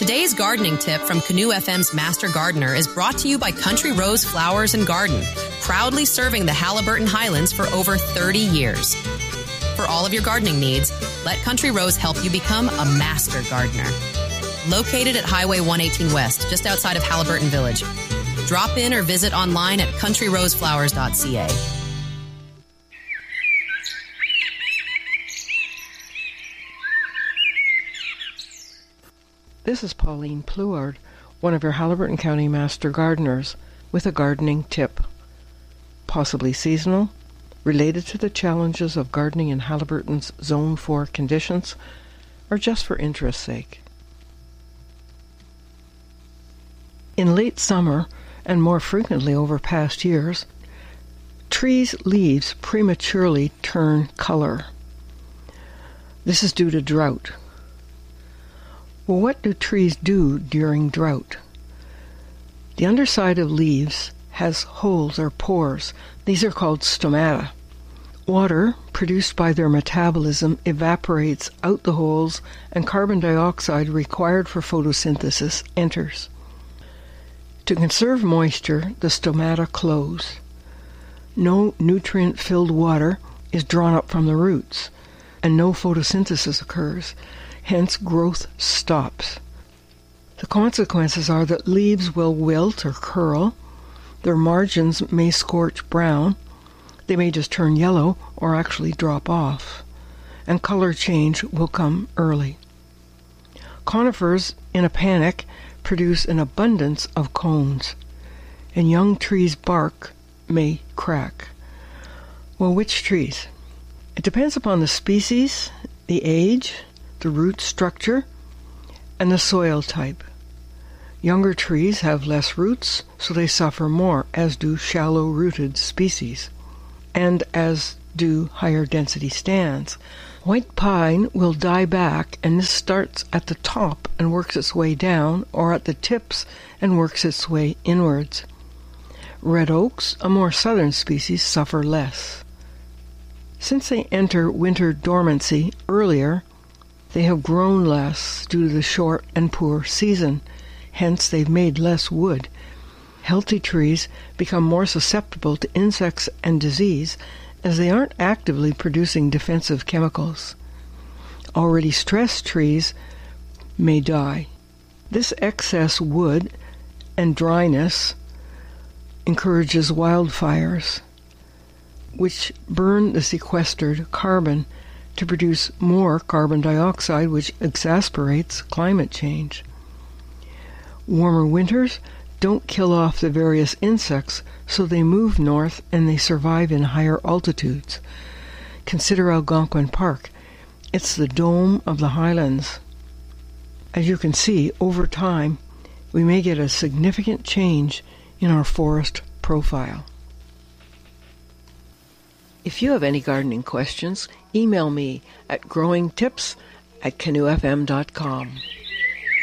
Today's gardening tip from Canoe FM's Master Gardener is brought to you by Country Rose Flowers and Garden, proudly serving the Haliburton Highlands for over 30 years. For all of your gardening needs, let Country Rose help you become a master gardener. Located at Highway 118 West, just outside of Haliburton Village. Drop in or visit online at countryroseflowers.ca. This is Pauline Pluard, one of your Haliburton County Master Gardeners, with a gardening tip. Possibly seasonal, related to the challenges of gardening in Haliburton's Zone 4 conditions, or just for interest's sake. In late summer, and more frequently over past years, trees' leaves prematurely turn color. This is due to drought. Well, what do trees do during drought? The underside of leaves has holes or pores. These are called stomata. Water, produced by their metabolism, evaporates out the holes, and carbon dioxide required for photosynthesis enters. To conserve moisture, the stomata close. No nutrient-filled water is drawn up from the roots, and no photosynthesis occurs. Hence, growth stops. The consequences are that leaves will wilt or curl, their margins may scorch brown, they may just turn yellow or actually drop off, and color change will come early. Conifers, in a panic, produce an abundance of cones, and young trees' bark may crack. Well, which trees? It depends upon the species, the age, the root structure, and the soil type. Younger trees have less roots, so they suffer more, as do shallow-rooted species, and as do higher density stands. White pine will die back, and this starts at the top and works its way down, or at the tips and works its way inwards. Red oaks, a more southern species, suffer less. Since they enter winter dormancy earlier, they have grown less due to the short and poor season. Hence, they've made less wood. Healthy trees become more susceptible to insects and disease as they aren't actively producing defensive chemicals. Already stressed trees may die. This excess wood and dryness encourages wildfires, which burn the sequestered carbon to produce more carbon dioxide, which exacerbates climate change. Warmer winters don't kill off the various insects, so they move north and they survive in higher altitudes. Consider Algonquin Park. It's the dome of the highlands. As you can see, over time, we may get a significant change in our forest profile. If you have any gardening questions, email me at growingtips@canoefm.com.